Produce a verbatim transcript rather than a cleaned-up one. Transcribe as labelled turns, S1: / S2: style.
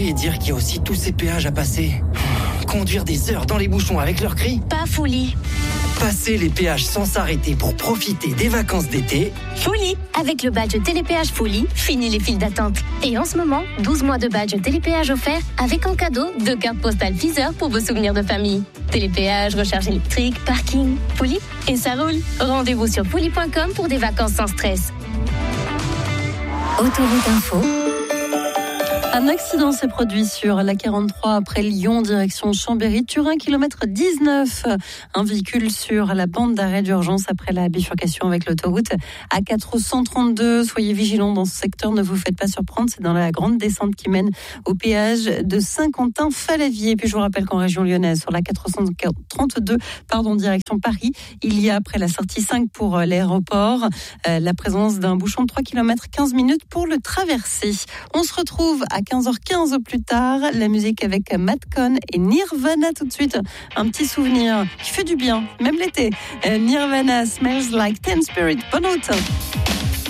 S1: Et dire qu'il y a aussi tous ces péages à passer. Conduire des heures dans les bouchons avec leurs cris.
S2: Pas Fouli.
S1: Passer les péages sans s'arrêter pour profiter des vacances d'été.
S2: Fouli. Avec le badge Télépéage Fouli, fini les files d'attente. Et en ce moment, douze mois de badge Télépéage offert avec en cadeau deux cartes postales Deezer pour vos souvenirs de famille. Télépéage, recharge électrique, parking, Fouli et ça roule. Rendez-vous sur fouli point com pour des vacances sans stress.
S3: Autoroute Info.
S4: Un accident s'est produit sur la quarante-trois après Lyon, direction Chambéry-Turin, kilomètre dix-neuf. Un véhicule sur la bande d'arrêt d'urgence après la bifurcation avec l'autoroute A quatre cent trente-deux. Soyez vigilants dans ce secteur, ne vous faites pas surprendre. C'est dans la grande descente qui mène au péage de Saint-Quentin-Fallavier. Et puis je vous rappelle qu'en région lyonnaise, sur la quatre cent trente-deux, pardon, direction Paris, il y a après la sortie cinq pour l'aéroport, euh, la présence d'un bouchon de trois kilomètres quinze minutes pour le traverser. On se retrouve à quinze heures quinze au plus tard, la musique avec Madcon et Nirvana tout de suite. Un petit souvenir qui fait du bien, même l'été. Nirvana, Smells Like Teen Spirit. Bonne automne.